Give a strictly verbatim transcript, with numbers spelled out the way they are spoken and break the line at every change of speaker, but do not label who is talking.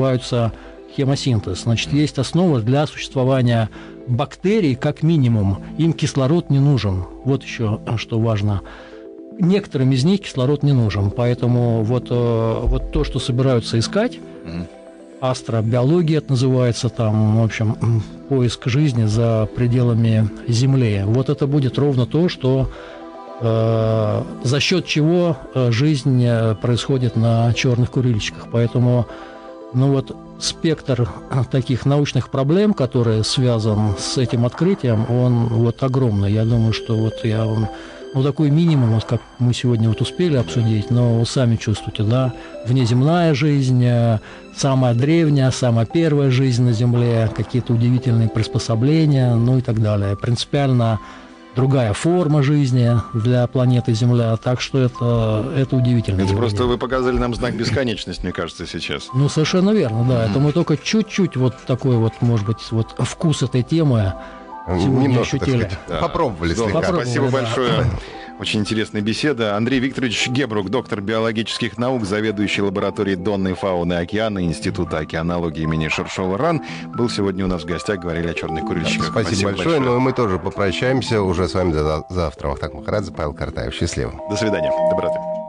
называются хемосинтез. Значит, есть основа для существования бактерий, как минимум. Им кислород не нужен. Вот еще что важно. Некоторым из них кислород не нужен. Поэтому вот, вот то, что собираются искать, астробиология это называется, там, в общем, поиск жизни за пределами Земли. Вот это будет ровно то, что э, за счет чего жизнь происходит на черных курильщиках. Поэтому, ну вот, спектр таких научных проблем, которые связан с этим открытием, он вот огромный. Я думаю, что вот я вам, ну, такой минимум, вот как мы сегодня вот успели обсудить, но вы сами чувствуете, да, внеземная жизнь, самая древняя, самая первая жизнь на Земле, какие-то удивительные приспособления, ну и так далее. Принципиально другая форма жизни для планеты Земля, так что это, это удивительно.
Это просто вы показали нам знак бесконечности, мне кажется, сейчас.
Ну, совершенно верно, да. Это мы только чуть-чуть вот такой вот, может быть, вот вкус этой темы сегодня
Немножко,
ощутили.
так сказать, попробовали
Здорово.
слегка.
Попробовали,
Спасибо
да.
большое. Очень интересная беседа. Андрей Викторович Гебрук, доктор биологических наук, заведующий лабораторией донной фауны океана Института океанологии имени Шершова-Ран, был сегодня у нас в гостях, говорили о черных курильщиках.
Спасибо, большое. Ну и мы тоже попрощаемся уже с вами до завтра. Вахтанг Махарадзе, Павел Картаев. Счастливо.
До свидания. Доброты.